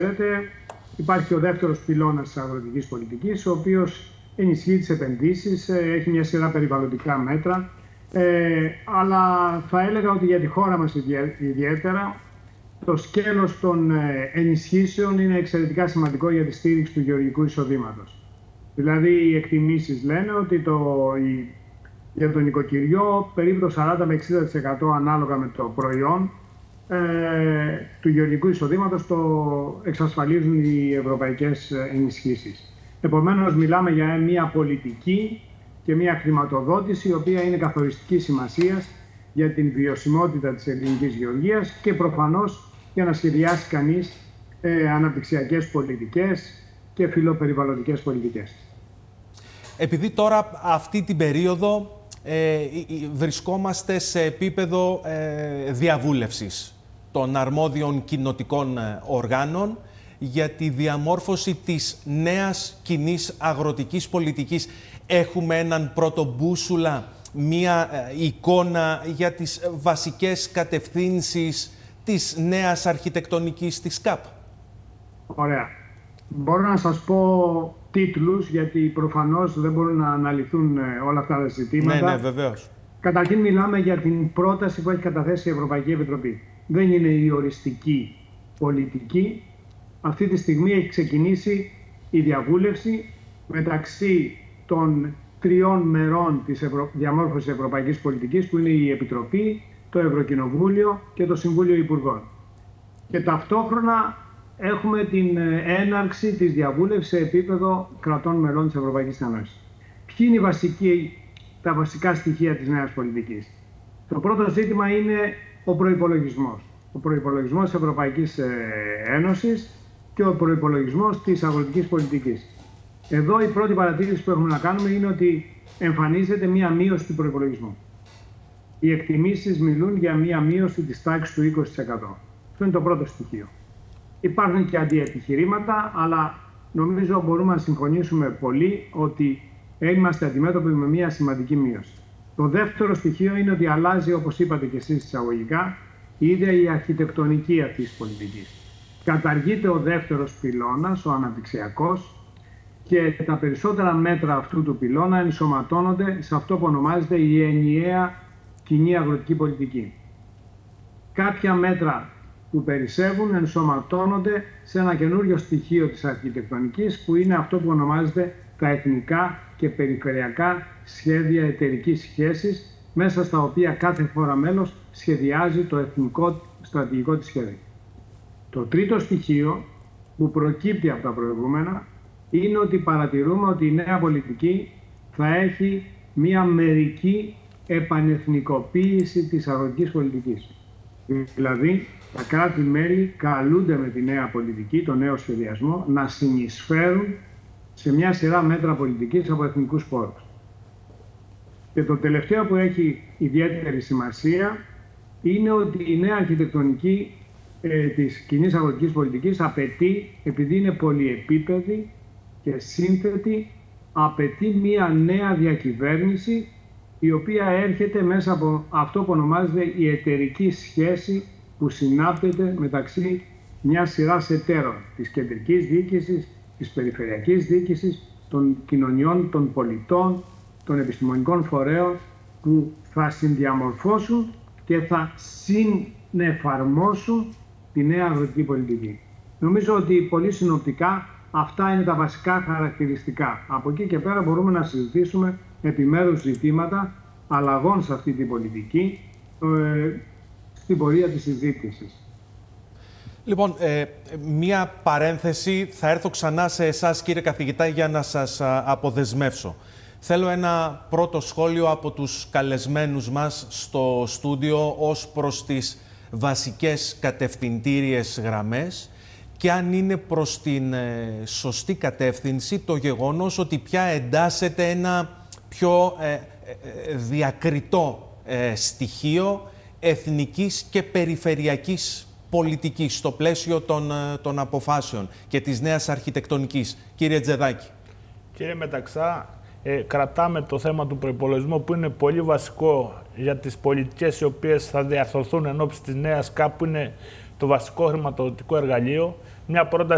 υπάρχει ο δεύτερος πυλώνας της αγροτικής πολιτικής, ο οποίος ενισχύει τις επενδύσεις, έχει μια σειρά περιβαλλοντικά μέτρα, αλλά θα έλεγα ότι για τη χώρα μας ιδιαίτερα το σκέλος των ενισχύσεων είναι εξαιρετικά σημαντικό για τη στήριξη του γεωργικού εισοδήματος. Δηλαδή οι εκτιμήσεις λένε ότι για το νοικοκυριό περίπου το 40 με 60% ανάλογα με το προϊόν του γεωργικού εισοδήματος το εξασφαλίζουν οι ευρωπαϊκές ενισχύσεις. Επομένως μιλάμε για μια πολιτική και μια χρηματοδότηση η οποία είναι καθοριστικής σημασίας για την βιωσιμότητα της ελληνικής γεωργίας και προφανώς για να σχεδιάσει κανείς αναπτυξιακές πολιτικές και φιλοπεριβαλλοντικές πολιτικές. Επειδή τώρα αυτή την περίοδο βρισκόμαστε σε επίπεδο διαβούλευσης των αρμόδιων κοινοτικών οργάνων για τη διαμόρφωση της νέας κοινής αγροτικής πολιτικής. Έχουμε έναν πρώτο μπούσουλα, μία εικόνα για τις βασικές κατευθύνσεις της νέας αρχιτεκτονικής της ΚΑΠ. Ωραία. Μπορώ να σας πω τίτλους, γιατί προφανώς δεν μπορούν να αναλυθούν όλα αυτά τα ζητήματα. Ναι, βεβαίως. Καταρχήν μιλάμε για την πρόταση που έχει καταθέσει η Ευρωπαϊκή Επιτροπή. Δεν είναι η οριστική πολιτική. Αυτή τη στιγμή έχει ξεκινήσει η διαβούλευση μεταξύ των τριών μερών της διαμόρφωσης ευρωπαϊκής πολιτικής, που είναι η Επιτροπή, το Ευρωκοινοβούλιο και το Συμβούλιο Υπουργών. Και ταυτόχρονα έχουμε την έναρξη της διαβούλευσης σε επίπεδο κρατών μελών της Ευρωπαϊκής Ένωσης. Ποιοι είναι τα βασικά στοιχεία της νέας πολιτικής? Το πρώτο ζήτημα είναι ο προϋπολογισμός. Ο προϋπολογισμός της Ευρωπαϊκής Ένωσης και ο προϋπολογισμός της αγροτικής πολιτικής. Εδώ η πρώτη παρατήρηση που έχουμε να κάνουμε είναι ότι εμφανίζεται μία μείωση του προϋπολογισμού. Οι εκτιμήσεις μιλούν για μία μείωση της τάξης του 20%. Αυτό είναι το πρώτο στοιχείο. Υπάρχουν και αντιεπιχειρήματα, αλλά νομίζω μπορούμε να συμφωνήσουμε πολύ ότι είμαστε αντιμέτωποι με μία σημαντική μείωση. Το δεύτερο στοιχείο είναι ότι αλλάζει, όπως είπατε και εσείς εισαγωγικά, η ίδια η αρχιτεκτονική αυτής της πολιτικής. Καταργείται ο δεύτερος πυλώνας, ο αναπτυξιακός, και τα περισσότερα μέτρα αυτού του πυλώνα ενσωματώνονται σε αυτό που ονομάζεται η ενιαία κοινή αγροτική πολιτική. Κάποια μέτρα που περισσεύουν ενσωματώνονται σε ένα καινούριο στοιχείο της αρχιτεκτονικής, που είναι αυτό που ονομάζεται τα εθνικά και περιφερειακά σχέδια εταιρικής σχέσης, μέσα στα οποία κάθε χώρα μέλος σχεδιάζει το εθνικό στρατηγικό της σχέδιο. Το τρίτο στοιχείο που προκύπτει από τα προηγούμενα είναι ότι παρατηρούμε ότι η νέα πολιτική θα έχει μία μερική επανεθνικοποίηση της αγροτικής πολιτικής. Δηλαδή, τα κράτη-μέλη καλούνται με τη νέα πολιτική, το νέο σχεδιασμό, να συνεισφέρουν σε μια σειρά μέτρα πολιτικής από εθνικούς πόρους. Και το τελευταίο που έχει ιδιαίτερη σημασία είναι ότι η νέα αρχιτεκτονική της κοινής αγροτικής πολιτικής απαιτεί, επειδή είναι πολυεπίπεδη και σύνθετη, απαιτεί μια νέα διακυβέρνηση, η οποία έρχεται μέσα από αυτό που ονομάζεται η εταιρική σχέση που συνάπτεται μεταξύ μια σειράς εταίρων, της κεντρικής διοίκησης, της περιφερειακής διοίκησης, των κοινωνιών, των πολιτών, των επιστημονικών φορέων, που θα συνδιαμορφώσουν και θα συνεφαρμόσουν τη νέα αγροτική πολιτική. Νομίζω ότι πολύ συνοπτικά αυτά είναι τα βασικά χαρακτηριστικά. Από εκεί και πέρα μπορούμε να συζητήσουμε επιμέρους ζητήματα αλλαγών σε αυτή την πολιτική στην πορεία της συζήτησης. Λοιπόν, μία παρένθεση, θα έρθω ξανά σε εσάς κύριε καθηγητά για να σας αποδεσμεύσω. Θέλω ένα πρώτο σχόλιο από τους καλεσμένους μας στο στούντιο ως προς τις βασικές κατευθυντήριες γραμμές και αν είναι προς την σωστή κατεύθυνση το γεγονός ότι πια εντάσσεται ένα πιο διακριτό στοιχείο εθνικής και περιφερειακής πολιτικής στο πλαίσιο των αποφάσεων και της νέας αρχιτεκτονικής. Κύριε Τζεδάκη. Κύριε Μεταξά, κρατάμε το θέμα του προϋπολογισμού που είναι πολύ βασικό για τις πολιτικές οι οποίες θα διαρθρωθούν εν ώψη της νέας ΚΑΠ, που είναι το βασικό χρηματοδοτικό εργαλείο. Μια πρόταση